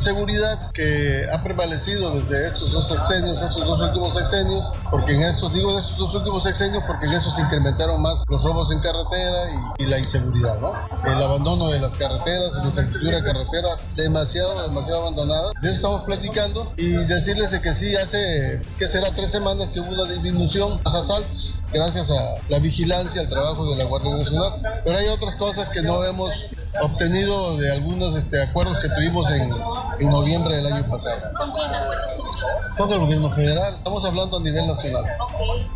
inseguridad que ha prevalecido desde estos dos últimos sexenios, porque en estos últimos sexenios, porque en eso se incrementaron más los robos en carretera y la inseguridad, ¿no? El abandono de las carreteras, la infraestructura carretera demasiado abandonada. De eso estamos platicando y decirles de que sí, hace, ¿qué será? 3 semanas que hubo una disminución de los asaltos, gracias a la vigilancia, al trabajo de la Guardia Nacional. Pero hay otras cosas que no hemos obtenido de algunos acuerdos que tuvimos en noviembre del año pasado. ¿Con quién acuerdos? Con el gobierno federal, estamos hablando a nivel nacional. Okay.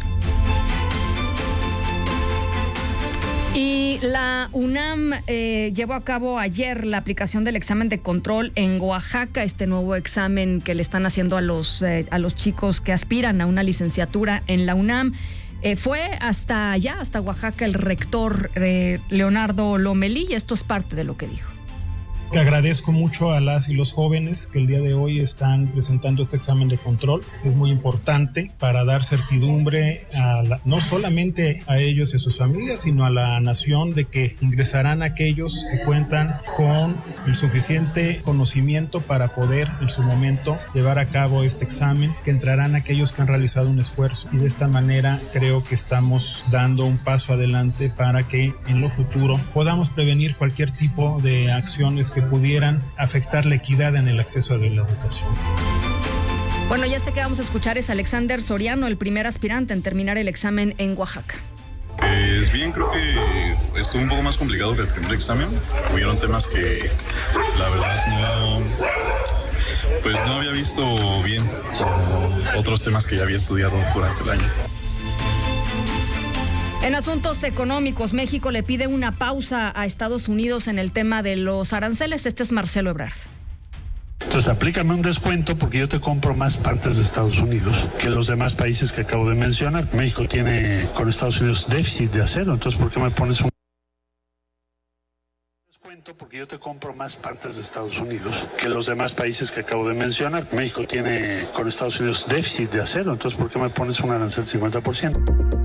Y la UNAM llevó a cabo ayer la aplicación del examen de control en Oaxaca, este nuevo examen que le están haciendo a los chicos que aspiran a una licenciatura en la UNAM. Fue hasta allá, hasta Oaxaca, el rector Leonardo Lomelí, y esto es parte de lo que dijo. Te agradezco mucho a las y los jóvenes que el día de hoy están presentando este examen de control. Es muy importante para dar certidumbre no solamente a ellos y a sus familias, sino a la nación, de que ingresarán aquellos que cuentan con el suficiente conocimiento para poder en su momento llevar a cabo este examen, que entrarán aquellos que han realizado un esfuerzo, y de esta manera creo que estamos dando un paso adelante para que en lo futuro podamos prevenir cualquier tipo de acciones que pudieran afectar la equidad en el acceso a la educación. Bueno, ya este que vamos a escuchar es Alexander Soriano, el primer aspirante en terminar el examen en Oaxaca. Es bien, creo que estuvo un poco más complicado que el primer examen. Hubieron temas que la verdad no había visto bien, como otros temas que ya había estudiado durante el año. En asuntos económicos, México le pide una pausa a Estados Unidos en el tema de los aranceles. Este es Marcelo Ebrard. Entonces aplícame un descuento porque yo te compro más partes de Estados Unidos que los demás países que acabo de mencionar. México tiene con Estados Unidos déficit de acero, entonces ¿por qué me pones un descuento? Porque yo te compro más partes de Estados Unidos que los demás países que acabo de mencionar. México tiene con Estados Unidos déficit de acero, entonces ¿por qué me pones un arancel 50%?